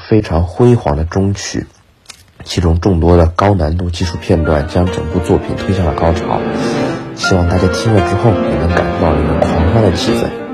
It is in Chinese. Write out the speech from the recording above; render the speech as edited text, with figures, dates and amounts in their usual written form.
非常辉煌的终曲，其中众多的高难度技术片段将整部作品推向了高潮。希望大家听了之后也能感受到一个狂欢的气氛。